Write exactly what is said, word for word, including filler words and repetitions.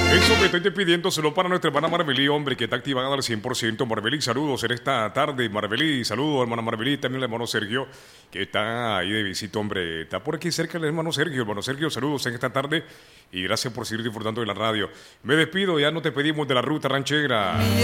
Eso me estoy despidiendo solo para nuestra hermana Marbelí, hombre, que está activada al cien por ciento. Marbelí, saludos en esta tarde. Marbelí, saludos, hermana Marbelí. También el hermano Sergio, que está ahí de visita, hombre. Está por aquí cerca el hermano Sergio. Hermano Sergio, saludos en esta tarde. Y gracias por seguir disfrutando de la radio. Me despido, ya no te pedimos de la ruta ranchera.